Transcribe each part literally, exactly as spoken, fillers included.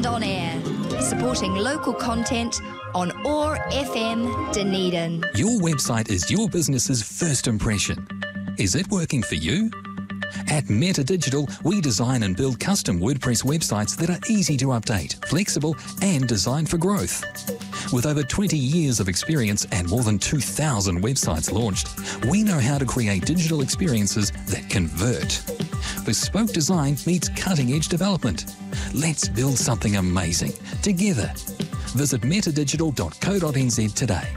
and on air, supporting local content on O A R F M Dunedin. Your website is your business's first impression. Is it working for you? At Meta Digital, we design and build custom WordPress websites that are easy to update, flexible, and designed for growth. With over twenty years of experience and more than two thousand websites launched, we know how to create digital experiences that convert. Bespoke design meets cutting-edge development. Let's build something amazing together. Visit metadigital dot co dot n z today.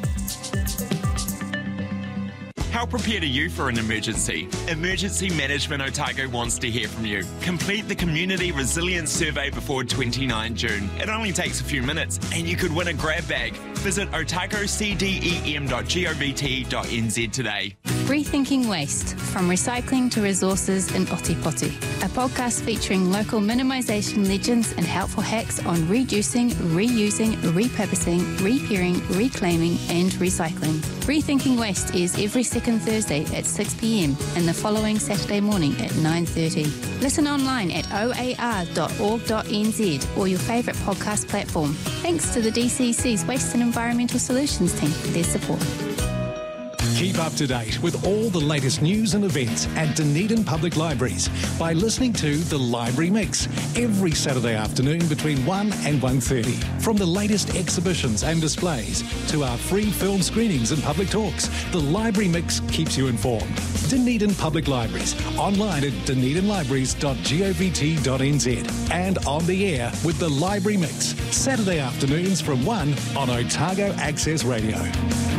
How prepared are you for an emergency? Emergency Management Otago wants to hear from you. Complete the Community Resilience Survey before the twenty-ninth of June. It only takes a few minutes and you could win a grab bag. Visit otago c d e m dot govt dot n z today. Rethinking Waste, from recycling to resources in Otipoti, a podcast featuring local minimisation legends and helpful hacks on reducing, reusing, repurposing, repairing, reclaiming and recycling. Rethinking Waste is every second Thursday at six p m and the following Saturday morning at nine thirty. Listen online at o a r dot org dot n z or your favourite podcast platform. Thanks to the D C C's Waste and Environmental Solutions team for their support. Keep up to date with all the latest news and events at Dunedin Public Libraries by listening to The Library Mix every Saturday afternoon between one and one thirty. From the latest exhibitions and displays to our free film screenings and public talks, The Library Mix keeps you informed. Dunedin Public Libraries, online at dunedin libraries dot govt dot n z and on the air with The Library Mix, Saturday afternoons from one on Otago Access Radio.